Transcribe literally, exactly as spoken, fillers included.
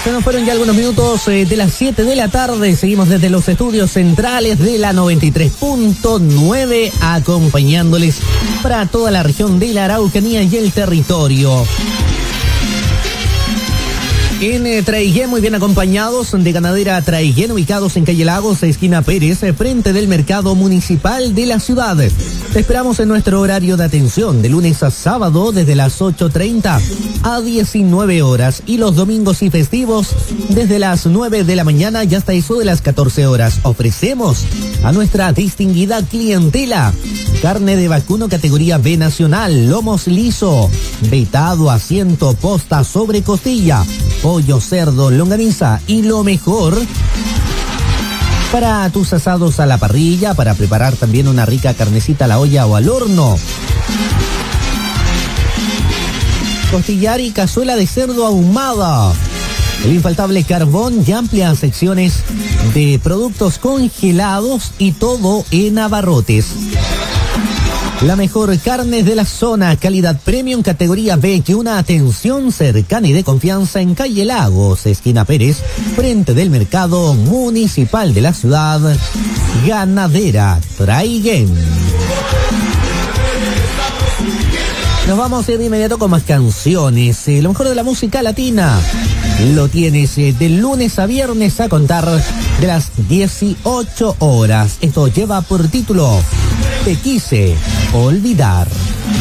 Se nos fueron ya algunos minutos eh, de las siete de la tarde. Seguimos desde los estudios centrales de la noventa y tres punto nueve, acompañándoles para toda la región de la Araucanía y el territorio. En eh, Traiguén, muy bien acompañados de Ganadera Traiguén, ubicados en calle Lagos, esquina Pérez, frente del mercado municipal de la ciudad. Te esperamos en nuestro horario de atención de lunes a sábado desde las ocho treinta a diecinueve horas y los domingos y festivos desde las nueve de la mañana y hasta eso de las catorce horas. Ofrecemos a nuestra distinguida clientela carne de vacuno categoría B nacional, lomos liso, vetado, asiento, posta sobre costilla, pollo, cerdo, longaniza y lo mejor para tus asados a la parrilla, para preparar también una rica carnecita a la olla o al horno. Costillar y cazuela de cerdo ahumada. El infaltable carbón y amplias secciones de productos congelados y todo en abarrotes. La mejor carne de la zona, calidad premium categoría B y una atención cercana y de confianza en calle Lagos, esquina Pérez, frente del mercado municipal de la ciudad. Ganadera Traiguén. Nos vamos a ir de inmediato con más canciones. Eh, lo mejor de la música latina lo tienes eh, de lunes a viernes a contar de las dieciocho horas. Esto lleva por título Te quise olvidar.